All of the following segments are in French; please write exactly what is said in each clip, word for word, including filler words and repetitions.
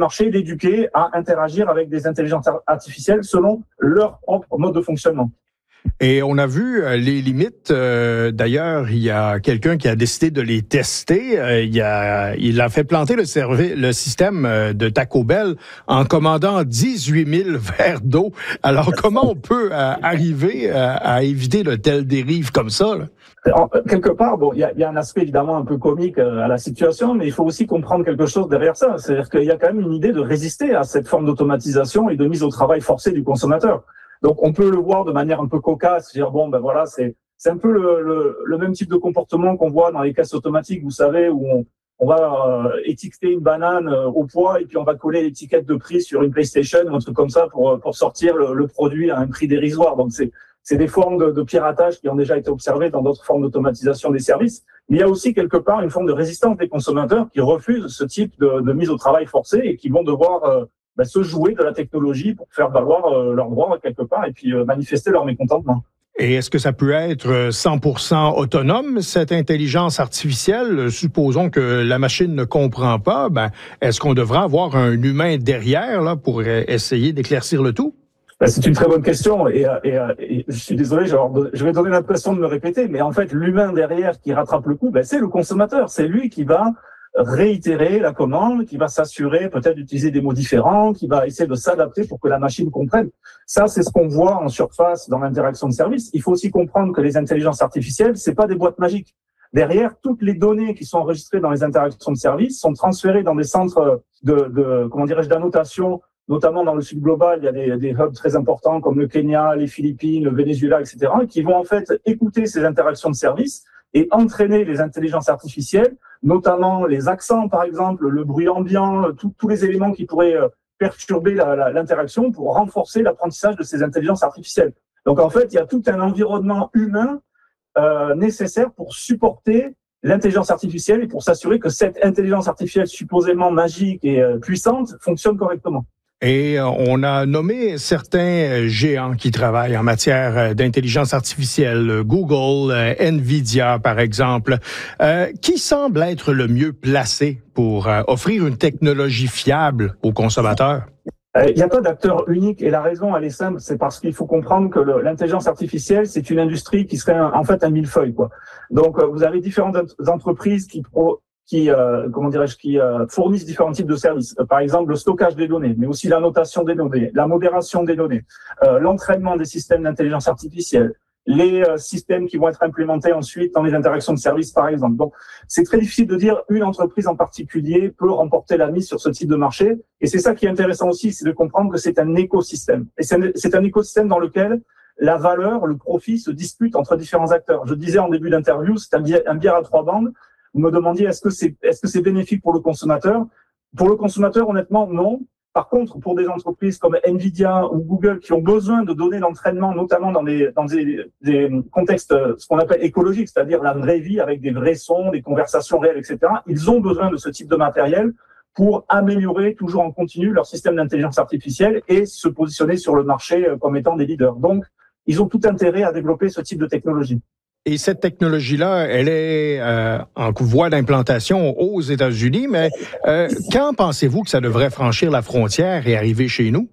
marché, l'éduquer à interagir avec des intelligences artificielles selon leur propre mode de fonctionnement. Et on a vu euh, les limites. Euh, d'ailleurs, il y a quelqu'un qui a décidé de les tester. Euh, il, a, il a fait planter le, servi- le système de Taco Bell en commandant dix-huit mille verres d'eau. Alors, comment on peut euh, arriver à, à éviter de telles dérives comme ça, là? En, quelque part, bon, il y a, y a un aspect évidemment un peu comique à la situation, mais il faut aussi comprendre quelque chose derrière ça. C'est-à-dire qu'il y a quand même une idée de résister à cette forme d'automatisation et de mise au travail forcée du consommateur. Donc, on peut le voir de manière un peu cocasse, dire bon, ben voilà, c'est c'est un peu le, le, le même type de comportement qu'on voit dans les caisses automatiques, vous savez, où on, on va euh, étiqueter une banane euh, au poids et puis on va coller l'étiquette de prix sur une PlayStation ou un truc comme ça pour pour sortir le, le produit à un prix dérisoire. Donc, c'est c'est des formes de, de piratage qui ont déjà été observées dans d'autres formes d'automatisation des services. Mais il y a aussi quelque part une forme de résistance des consommateurs qui refusent ce type de, de mise au travail forcée et qui vont devoir euh, Ben, se jouer de la technologie pour faire valoir euh, leurs droits quelque part et puis euh, manifester leur mécontentement. Et est-ce que ça peut être cent pour cent autonome, cette intelligence artificielle? Supposons que la machine ne comprend pas, ben, est-ce qu'on devra avoir un humain derrière là, pour essayer d'éclaircir le tout? Ben, c'est une très bonne question et, et, et je suis désolé, je vais donner l'impression de me répéter, mais en fait, l'humain derrière qui rattrape le coup, ben, c'est le consommateur. C'est lui qui va réitérer la commande, qui va s'assurer peut-être d'utiliser des mots différents, qui va essayer de s'adapter pour que la machine comprenne. Ça, c'est ce qu'on voit en surface dans l'interaction de service. Il faut aussi comprendre que les intelligences artificielles, c'est pas des boîtes magiques. Derrière, toutes les données qui sont enregistrées dans les interactions de service sont transférées dans des centres de, de comment dirais-je, d'annotation, notamment dans le sud global. Il y a des, des hubs très importants comme le Kenya, les Philippines, le Venezuela, et cetera, qui vont en fait écouter ces interactions de service et entraîner les intelligences artificielles, notamment les accents, par exemple, le bruit ambiant, tous les éléments qui pourraient perturber la, la, l'interaction pour renforcer l'apprentissage de ces intelligences artificielles. Donc, en fait, il y a tout un environnement humain euh, nécessaire pour supporter l'intelligence artificielle et pour s'assurer que cette intelligence artificielle supposément magique et euh, puissante fonctionne correctement. Et on a nommé certains géants qui travaillent en matière d'intelligence artificielle, Google, Nvidia par exemple. Euh, qui semble être le mieux placé pour euh, offrir une technologie fiable aux consommateurs? Il n'y a pas d'acteur unique et la raison, elle est simple, c'est parce qu'il faut comprendre que le, l'intelligence artificielle, c'est une industrie qui serait un, en fait un millefeuille, quoi. Donc, vous avez différentes entreprises qui pro, qui, euh, comment dirais-je, qui euh, fournissent différents types de services. Euh, par exemple, le stockage des données, mais aussi l'annotation des données, la modération des données, euh, l'entraînement des systèmes d'intelligence artificielle, les euh, systèmes qui vont être implémentés ensuite dans les interactions de services, par exemple. Donc, c'est très difficile de dire une entreprise en particulier peut remporter la mise sur ce type de marché. Et c'est ça qui est intéressant aussi, c'est de comprendre que c'est un écosystème. Et c'est un, c'est un écosystème dans lequel la valeur, le profit se disputent entre différents acteurs. Je disais en début d'interview, c'est un biais, un biais à trois bandes. Vous me demandiez est-ce que c'est est-ce que c'est bénéfique pour le consommateur? Pour le consommateur, honnêtement, non. Par contre, pour des entreprises comme Nvidia ou Google qui ont besoin de données d'entraînement, notamment dans des dans des, des contextes ce qu'on appelle écologiques, c'est-à-dire la vraie vie avec des vrais sons, des conversations réelles, et cetera, ils ont besoin de ce type de matériel pour améliorer toujours en continu leur système d'intelligence artificielle et se positionner sur le marché comme étant des leaders. Donc, ils ont tout intérêt à développer ce type de technologie. Et cette technologie-là, elle est euh, en voie d'implantation aux États-Unis, mais euh, quand pensez-vous que ça devrait franchir la frontière et arriver chez nous?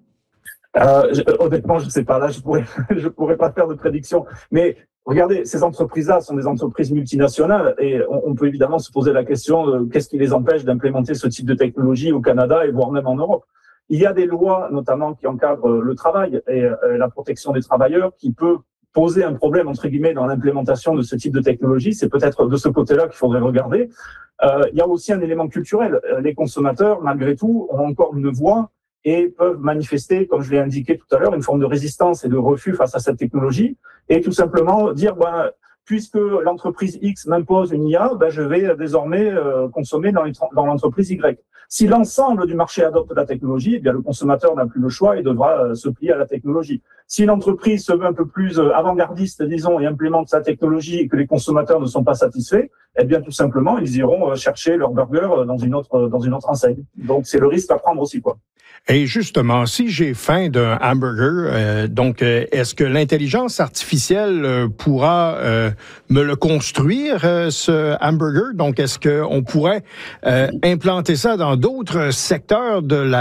Euh, je, honnêtement, je ne sais pas. Là, je pourrais, je pourrais pas faire de prédiction. Mais regardez, ces entreprises-là sont des entreprises multinationales et on, on peut évidemment se poser la question de qu'est-ce qui les empêche d'implémenter ce type de technologie au Canada et voire même en Europe. Il y a des lois, notamment, qui encadrent le travail et euh, la protection des travailleurs, qui peut poser un problème, entre guillemets, dans l'implémentation de ce type de technologie. C'est peut-être de ce côté-là qu'il faudrait regarder. Euh, il y a aussi un élément culturel. Les consommateurs, malgré tout, ont encore une voix et peuvent manifester, comme je l'ai indiqué tout à l'heure, une forme de résistance et de refus face à cette technologie et tout simplement dire, ben, puisque l'entreprise X m'impose une I A, ben, je vais désormais euh, consommer dans, dans l'entreprise Y. Si l'ensemble du marché adopte la technologie, eh bien le consommateur n'a plus le choix et devra euh, se plier à la technologie. Si l'entreprise se veut un peu plus euh, avant-gardiste, disons, et implémente sa technologie et que les consommateurs ne sont pas satisfaits, eh bien tout simplement ils iront euh, chercher leur burger dans une autre dans une autre enseigne. Donc c'est le risque à prendre aussi, quoi. Et justement, si j'ai faim d'un hamburger, euh, donc euh, est-ce que l'intelligence artificielle euh, pourra euh, me le construire, euh, ce hamburger? Donc est-ce qu'on pourrait euh, implanter ça dans d'autres secteurs de la